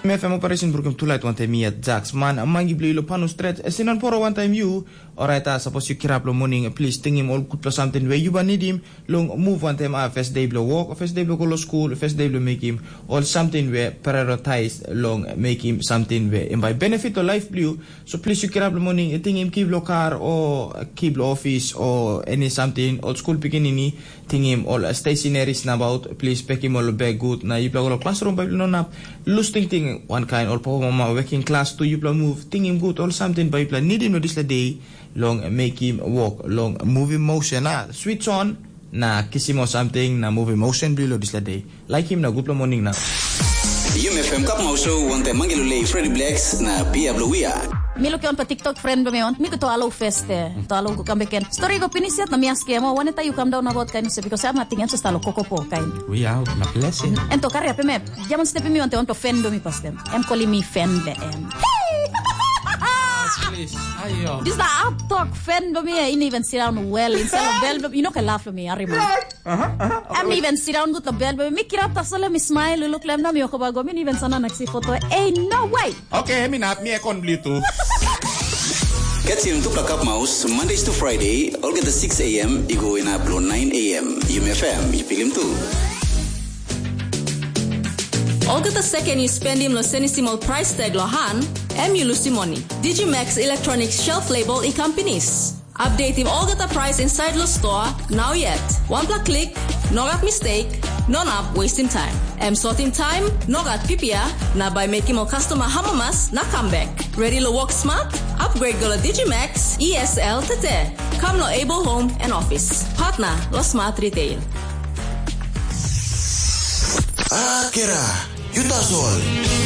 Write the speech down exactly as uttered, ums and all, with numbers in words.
Me femo paresin burkum tulait one time at Jax man mangi blilo panu stretch sinan poro one time you alright ah suppose you kirap lo morning please tingim all good plus something where you ba need him long move one time ah first day blow walk first day blow go to school first day blow make him all something where prioritize long make him something where in by benefit of life blue so please you kirap lo morning tingim keep lo car or keep lo office or any something all school beginning tingim all stationaries na about please pack him all bag good na you blow lo classroom by no nap lusting thing one kind or po mama working class to you plan move think him good or something by plan need him no this day long make him walk long moving motion na switch on na kisimo something na moving motion below this day like him na good morning na U M F M kap mau show one time mangilo lay Freddy Blacks na Pia Bluia Milo kyon pa TikTok friend ba mayon? Miko to alo feste. To alo ko kambeken. Story ko pinisiat na mias kemo. Wane tayo come down about kain sabi ko sa matingan sa stalo koko po kain. We out na blessing. Ento karya pe me. Jamon step mi onte on to fendo mi pastem. Em koli mi fende em. Please. Ayo. This the up talk fendo mi in even sit down well instead of bell. You know can laugh me arimo. Aha aha. Em even sit down good the bell. Mi kirap ta sala mi smile look lem na mi ko bago mi even sana naksi photo. Hey no way. Okay, mi nap mi ekon blito. Catch him to Plug Up Mouse Mondays to Friday, all get the six a.m. Igo in upload nine a.m. U M F M, you feel him too. All get the second you spend him lo senisimal price tag lo han, M you lose money. Digimax Electronics shelf label e companies. Update him all get the price inside lo store, now yet. One plug click, no got mistake, no up wasting time. M sorting time, no got P P A, na by making more customer hamamas, na come back. Ready to work smart? Upgrade go to Digimax E S L Tete. Come lo able home and office. Partner lo smart retail. Ah, Kira, you that's all.